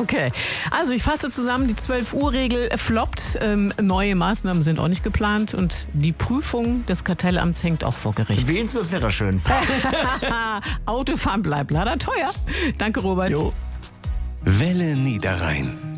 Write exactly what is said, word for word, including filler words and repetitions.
Okay, also ich fasse zusammen, die zwölf-Uhr-Regel floppt, ähm, neue Maßnahmen sind auch nicht geplant und die Prüfung des Kartellamts hängt auch vor Gericht. Wählen Sie das Wetter schön. Autofahren bleibt leider teuer. Danke, Robert. Jo. Welle Niederrhein.